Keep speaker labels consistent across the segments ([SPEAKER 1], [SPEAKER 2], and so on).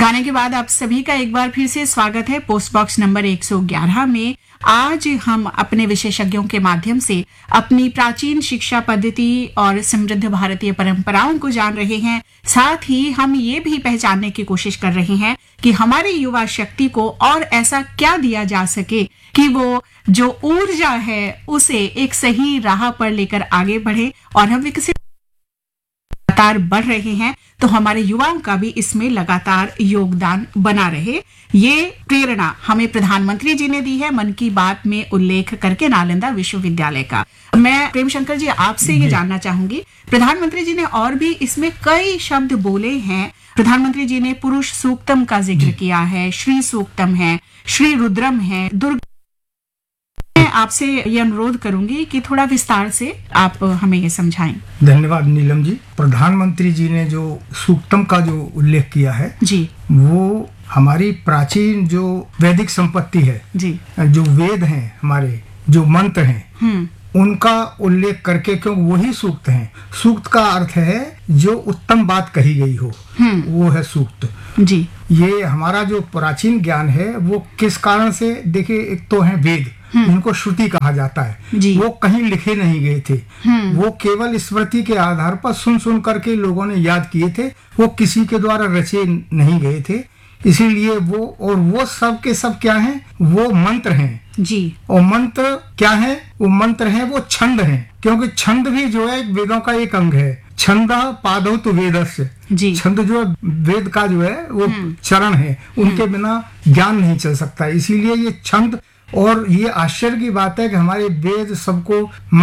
[SPEAKER 1] गाने के बाद आप सभी का एक बार फिर से स्वागत है पोस्ट बॉक्स नंबर 111 में। आज हम अपने विशेषज्ञों के माध्यम से अपनी प्राचीन शिक्षा पद्धति और समृद्ध भारतीय परंपराओं को जान रहे हैं। साथ ही हम ये भी पहचानने की कोशिश कर रहे हैं कि हमारी युवा शक्ति को और ऐसा क्या दिया जा सके कि वो जो ऊर्जा है उसे एक सही राह पर लेकर आगे बढ़े और हम विकसित लगातार बढ़ रहे हैं, तो हमारे युवाओं का भी इसमें लगातार योगदान बना रहे। ये प्रेरणा हमें प्रधानमंत्री जी ने दी है, मन की बात में उल्लेख करके नालंदा विश्वविद्यालय का। मैं प्रेम शंकर जी आपसे ये जानना चाहूंगी, प्रधानमंत्री जी ने और भी इसमें कई शब्द बोले हैं। प्रधानमंत्री जी ने पुरुष सूक्तम का जिक्र किया है, श्री सूक्तम है, श्री रुद्रम है, दुर्गा। मैं आपसे ये अनुरोध करूंगी कि थोड़ा विस्तार से आप हमें ये समझाएं।
[SPEAKER 2] धन्यवाद नीलम जी। प्रधानमंत्री जी ने जो सूक्तम का जो उल्लेख किया है जी, वो हमारी प्राचीन जो वैदिक संपत्ति है जी, जो वेद हैं, हमारे जो मंत्र हैं, उनका उल्लेख करके, क्योंकि वही सूक्त हैं। सूक्त का अर्थ है जो उत्तम बात कही गई हो, वो है सूक्त जी। ये हमारा जो प्राचीन ज्ञान है वो किस कारण से, देखिए, एक तो है वेद, इनको श्रुति कहा जाता है। वो कहीं लिखे नहीं गए थे, वो केवल स्मृति के आधार पर सुन करके लोगों ने याद किए थे, वो किसी के द्वारा रचे नहीं गए थे। इसीलिए वो सब के सब क्या हैं, वो मंत्र हैं जी। और मंत्र क्या है, वो मंत्र हैं, वो छंद हैं, क्योंकि छंद भी जो है वेदों का एक अंग है। छंद पादौ तो वेदस्य जी। छंद जो है वेद का जो है वो चरण है, उनके बिना ज्ञान नहीं चल सकता। इसीलिए ये छंद, और ये आश्चर्य की बात है कि हमारे वेद सबको,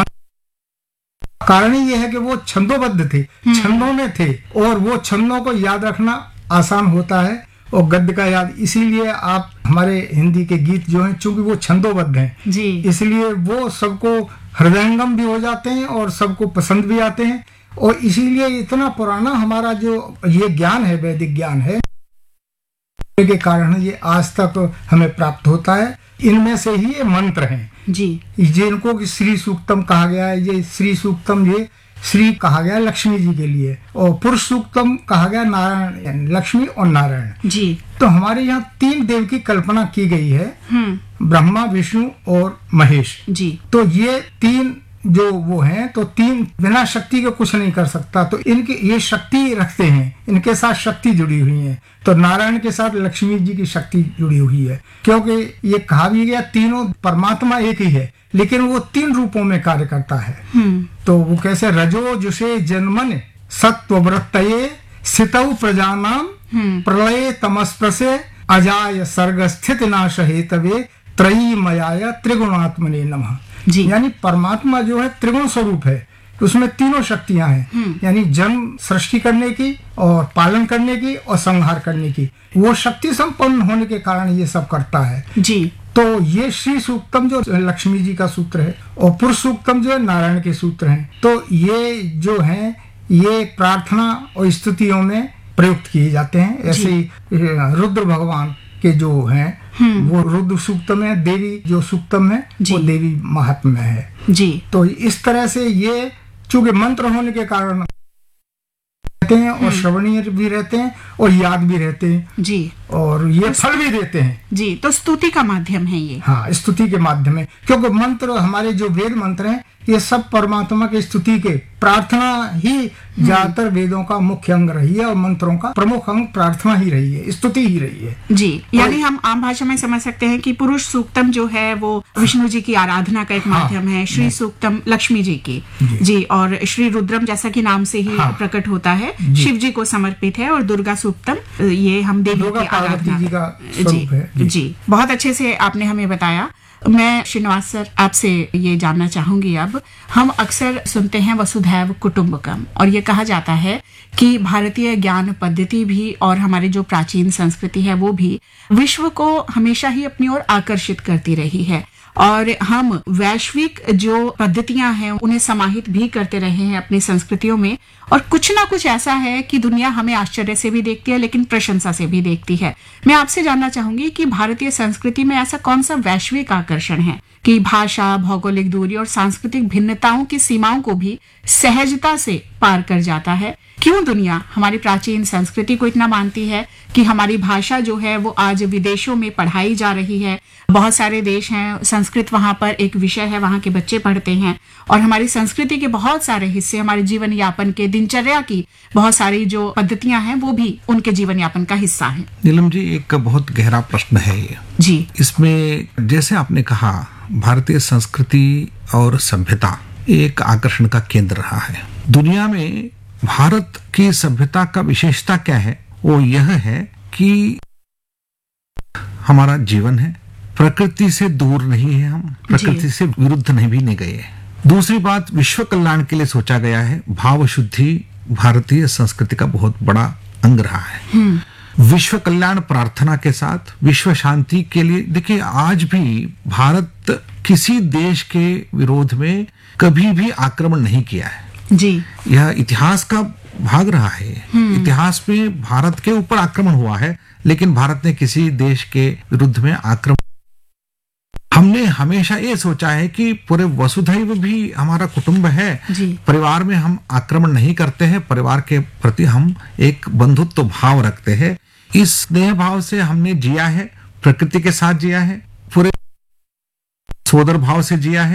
[SPEAKER 2] कारण ही ये है कि वो छंदोबद्ध थे, छंदों में थे, और वो छंदों को याद रखना आसान होता है और गद्य का याद। इसीलिए आप हमारे हिंदी के गीत जो हैं, चूंकि वो छंदोबद्ध हैं जी, इसलिए वो सबको हृदयंगम भी हो जाते हैं और सबको पसंद भी आते हैं। और इसीलिए इतना पुराना हमारा जो ये ज्ञान है, वैदिक ज्ञान है, के कारण ये आज तक हमें प्राप्त होता है। इनमें से ही ये मंत्र हैं जी, जिनको श्री सूक्तम कहा गया है। ये श्री सूक्तम, ये श्री कहा गया लक्ष्मी जी के लिए, और पुरुष सूक्तम कहा गया नारायण, लक्ष्मी और नारायण जी। तो हमारे यहाँ 3 देव की कल्पना की गई है, ब्रह्मा, विष्णु और महेश जी। तो ये 3 जो वो हैं, तो 3 बिना शक्ति के कुछ नहीं कर सकता। तो इनके ये शक्ति रखते हैं, इनके साथ शक्ति जुड़ी हुई है। तो नारायण के साथ लक्ष्मी जी की शक्ति जुड़ी हुई है, क्योंकि ये कहा भी गया तीनों परमात्मा एक ही है, लेकिन वो 3 रूपों में कार्य करता है। तो वो कैसे, रजो जुषे जन्मन सत्ववृत्तये सितौ प्रजानाम प्रलये तमस्प्रसे अजाय सर्ग स्थित नाश हेतवे त्रयी मयाय त्रिगुणात्मने नमः जी। यानी परमात्मा जो है त्रिगुण स्वरूप है, उसमें 3 शक्तियां हैं, यानी जन्म, सृष्टि करने की और पालन करने की और संहार करने की। वो शक्ति संपन्न होने के कारण ये सब करता है जी। तो ये श्री सूक्तम जो लक्ष्मी जी का सूत्र है, और पुरुष सूक्तम जो है नारायण के सूत्र हैं। तो ये जो हैं, ये प्रार्थना और स्तुतियों में प्रयुक्त किए जाते हैं। ऐसे ही रुद्र भगवान के जो हैं, वो रुद्र सूक्तम है, देवी जो सूक्तम है वो देवी महात्म्य है जी। तो इस तरह से ये चूंकि मंत्र होने के कारण रहते हैं, और श्रवणीय भी रहते हैं, और याद भी रहते हैं जी, और ये फल भी देते हैं जी। तो स्तुति का माध्यम है ये, हाँ, स्तुति के माध्यम है, क्योंकि मंत्र, हमारे जो वेद मंत्र हैं, ये सब परमात्मा की स्तुति के, प्रार्थना ही ज्यादातर वेदों का मुख्य अंग रही है, और मंत्रों का प्रमुख अंग प्रार्थना ही रही है, स्तुति ही रही है जी। यानी हम आम भाषा में समझ सकते हैं कि पुरुष सूक्तम जो है वो विष्णु जी की आराधना का एक माध्यम है, श्री सूक्तम लक्ष्मी जी की जी, और श्री रुद्रम जैसा कि नाम से ही प्रकट होता है, शिव जी को समर्पित है, और दुर्गा सूक्तम ये हम देवी की आराधना जी का स्वरूप है जी। बहुत अच्छे से आपने हमें बताया। मैं श्रीनिवास सर आपसे ये जानना चाहूंगी, अब हम अक्सर सुनते हैं वसुधैव कुटुंबकम, और ये कहा जाता है कि भारतीय ज्ञान पद्धति भी और हमारी जो प्राचीन संस्कृति है वो भी विश्व को हमेशा ही अपनी ओर आकर्षित करती रही है, और हम वैश्विक जो पद्धतियां हैं उन्हें समाहित भी करते रहे हैं अपनी संस्कृतियों में, और कुछ ना कुछ ऐसा है कि दुनिया हमें आश्चर्य से भी देखती है लेकिन प्रशंसा से भी देखती है। मैं आपसे जानना चाहूंगी कि भारतीय संस्कृति में ऐसा कौन सा वैश्विक आकर्षण है कि भाषा, भौगोलिक दूरी और सांस्कृतिक भिन्नताओं की सीमाओं को भी सहजता से पार कर जाता है,
[SPEAKER 1] क्यों दुनिया हमारी प्राचीन संस्कृति को इतना मानती है कि हमारी भाषा जो है वो आज विदेशों में पढ़ाई जा रही है। बहुत सारे देश हैं, संस्कृत वहाँ पर एक विषय है, वहाँ के बच्चे पढ़ते हैं, और हमारी संस्कृति के बहुत सारे हिस्से, हमारे जीवन यापन के, दिनचर्या की बहुत सारी जो पद्धतियां हैं वो भी उनके जीवन यापन का हिस्सा है।
[SPEAKER 3] नीलम जी, एक बहुत गहरा प्रश्न है ये
[SPEAKER 1] जी।
[SPEAKER 3] इसमें जैसे आपने कहा, भारतीय संस्कृति और सभ्यता एक आकर्षण का केंद्र रहा है दुनिया में। भारत की सभ्यता का विशेषता क्या है? वो यह है कि हमारा जीवन है, प्रकृति से दूर नहीं है, हम प्रकृति से विरुद्ध नहीं भी नहीं गए। दूसरी बात, विश्व कल्याण के लिए सोचा गया है। भाव शुद्धि भारतीय संस्कृति का बहुत बड़ा अंग रहा है। विश्व कल्याण प्रार्थना के साथ विश्व शांति के लिए। देखिए, आज भी भारत किसी देश के विरोध में कभी भी आक्रमण नहीं किया है
[SPEAKER 1] जी।
[SPEAKER 3] यह इतिहास का भाग रहा है। इतिहास में भारत के ऊपर आक्रमण हुआ है, लेकिन भारत ने किसी देश के विरुद्ध में आक्रमण। हमने हमेशा ये सोचा है कि पूरे वसुधैव भी हमारा कुटुंब है
[SPEAKER 1] जी।
[SPEAKER 3] परिवार में हम आक्रमण नहीं करते हैं, परिवार के प्रति हम एक बंधुत्व भाव रखते हैं। इस स्नेह भाव से हमने जिया है, प्रकृति के साथ जिया है, पूरे सोदर भाव से जिया है।